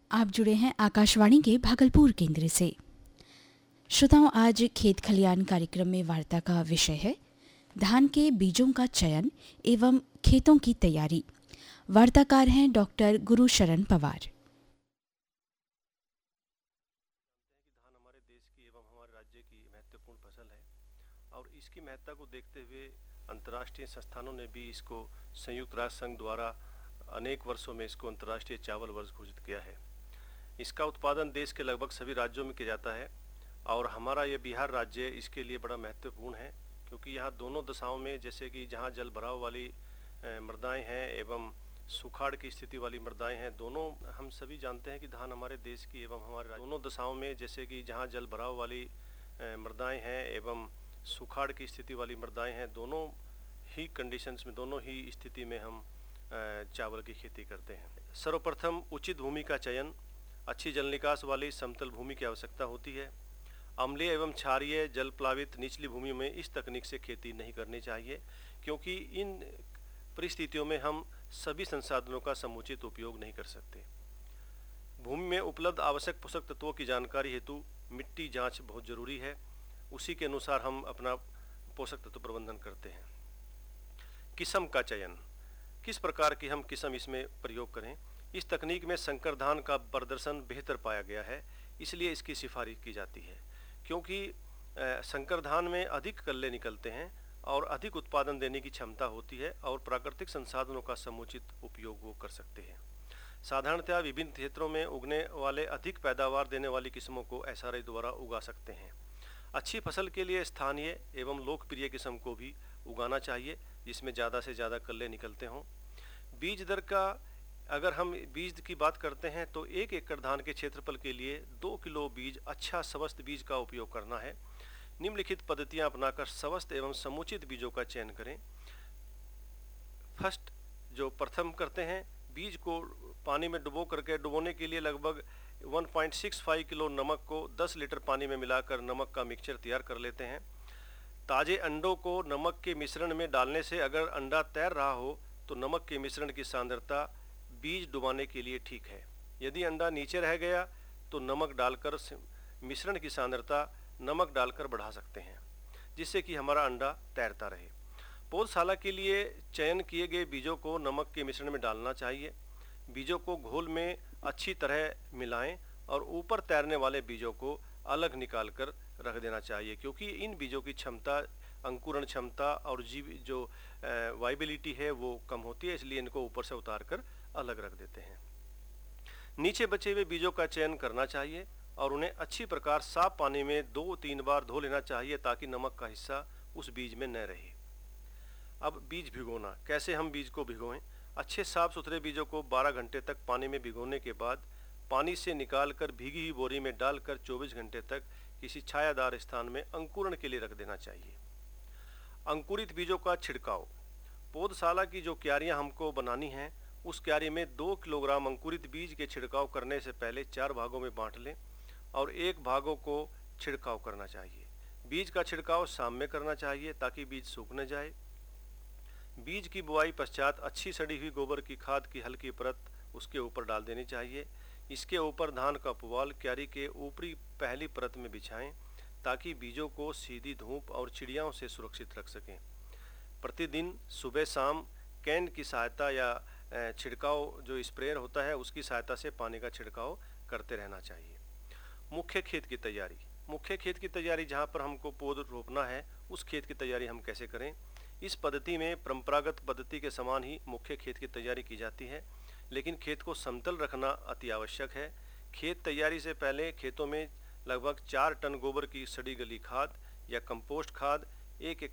आप जुड़े हैं आकाशवाणी के भागलपुर केंद्र से। श्रोताओं, आज खेत खलियान कार्यक्रम में वार्ता का विषय है धान के बीजों का चयन एवं खेतों की तैयारी। वार्ताकार हैं डॉक्टर गुरुशरण पवार। धान हमारे देश की एवं हमारे राज्य की महत्वपूर्ण फसल है और इसकी महत्ता को देखते हुए अंतर्राष्ट्रीय संस्थानों ने भी इसको संयुक्त राष्ट्र संघ द्वारा अनेक वर्षों में इसको अंतर्राष्ट्रीय चावल वर्ष घोषित किया है। इसका उत्पादन देश के लगभग सभी राज्यों में किया जाता है और हमारा ये बिहार राज्य इसके लिए बड़ा महत्वपूर्ण है, क्योंकि यहाँ दोनों दशाओं में, जैसे कि जहाँ जल भराव वाली मृदाएं हैं एवं सुखाड़ की स्थिति वाली मृदाएं हैं, दोनों हम सभी जानते हैं कि धान हमारे देश की एवं हमारे दोनों दशाओं में, जैसे कि जहाँ जल भराव वाली मृदाएं हैं एवं सुखाड़ की स्थिति वाली मृदाएं हैं, दोनों ही कंडीशंस में, दोनों ही स्थिति में हम चावल की खेती करते हैं। सर्वप्रथम उचित भूमि का चयन, अच्छी जल निकास वाली समतल भूमि की आवश्यकता होती है। अम्लीय एवं क्षारीय जल प्लावित निचली भूमि में इस तकनीक से खेती नहीं करनी चाहिए, क्योंकि इन परिस्थितियों में हम सभी संसाधनों का समुचित उपयोग नहीं कर सकते। भूमि में उपलब्ध आवश्यक पोषक तत्वों की जानकारी हेतु मिट्टी जांच बहुत जरूरी है। उसी के अनुसार हम अपना पोषक तत्व प्रबंधन करते हैं। किस्म का चयन, किस प्रकार की हम किस्म इसमें प्रयोग करें। इस तकनीक में संकर धान का प्रदर्शन बेहतर पाया गया है, इसलिए इसकी सिफारिश की जाती है, क्योंकि संकर धान में अधिक कल्ले निकलते हैं और अधिक उत्पादन देने की क्षमता होती है और प्राकृतिक संसाधनों का समुचित उपयोग वो कर सकते हैं। साधारणतः विभिन्न क्षेत्रों में उगने वाले अधिक पैदावार देने वाली किस्मों को एसआरआई द्वारा उगा सकते हैं। अच्छी फसल के लिए स्थानीय एवं लोकप्रिय किस्म को भी उगाना चाहिए, जिसमें ज़्यादा से ज़्यादा कल्ले निकलते हों। बीज दर का अगर हम बीज की बात करते हैं तो 1 एकड़ धान के क्षेत्रफल के लिए 2 किलो बीज अच्छा स्वस्थ बीज का उपयोग करना है। निम्नलिखित पद्धतियां अपनाकर स्वस्थ एवं समुचित बीजों का चयन करें। फर्स्ट, जो प्रथम करते हैं, बीज को पानी में डुबोने के लिए लगभग 1.65 किलो नमक को 10 लीटर पानी में मिलाकर नमक का मिक्सचर तैयार कर लेते हैं। ताजे अंडों को नमक के मिश्रण में डालने से अगर अंडा तैर रहा हो तो नमक के मिश्रण की सांद्रता बीज डुबाने के लिए ठीक है। यदि अंडा नीचे रह गया तो नमक डालकर मिश्रण की सांद्रता नमक डालकर बढ़ा सकते हैं, जिससे कि हमारा अंडा तैरता रहे। पौधशाला के लिए चयन किए गए बीजों को नमक के मिश्रण में डालना चाहिए। बीजों को घोल में अच्छी तरह मिलाएं और ऊपर तैरने वाले बीजों को अलग निकाल कर रख देना चाहिए, क्योंकि इन बीजों की क्षमता, अंकुरण क्षमता और जो वाइबिलिटी है वो कम होती है, इसलिए इनको ऊपर से उतार कर अलग रख देते हैं। नीचे बचे हुए बीजों का चयन करना चाहिए और उन्हें अच्छी प्रकार साफ पानी में 2-3 बार धो लेना चाहिए, ताकि नमक का हिस्सा उस बीज में न रहे। अब बीज भिगोना, कैसे हम बीज को भिगोएं। अच्छे साफ सुथरे बीजों को 12 घंटे तक पानी में भिगोने के बाद पानी से निकालकर भीगी हुई बोरी में डालकर 24 घंटे तक किसी छायादार स्थान में अंकुरण के लिए रख देना चाहिए। अंकुरित बीजों का छिड़काव, पौधशाला की जो क्यारियां हमको बनानी हैं, उस क्यारी में 2 किलोग्राम अंकुरित बीज के छिड़काव करने से पहले 4 भागों में बांट लें और 1 भागों को छिड़काव करना चाहिए। बीज का छिड़काव शाम में करना चाहिए ताकि बीज सूख न जाए। बीज की बुआई पश्चात अच्छी सड़ी हुई गोबर की खाद की हल्की परत उसके ऊपर डाल देनी चाहिए। इसके ऊपर धान का पुआल क्यारी के ऊपरी पहली परत में बिछाएं, ताकि बीजों को सीधी धूप और चिड़ियाओं से सुरक्षित रख सकें। प्रतिदिन सुबह शाम कैन की सहायता या छिड़काव जो स्प्रेयर होता है उसकी सहायता से पानी का छिड़काव करते रहना चाहिए। मुख्य खेत की तैयारी, मुख्य खेत की तैयारी जहाँ पर हमको पौध रोपना है उस खेत की तैयारी हम कैसे करें। इस पद्धति में परंपरागत पद्धति के समान ही मुख्य खेत की तैयारी की जाती है, लेकिन खेत को समतल रखना अति आवश्यक है। खेत तैयारी से पहले खेतों में लगभग 4 टन गोबर की सड़ी गली खाद या कंपोस्ट खाद, 1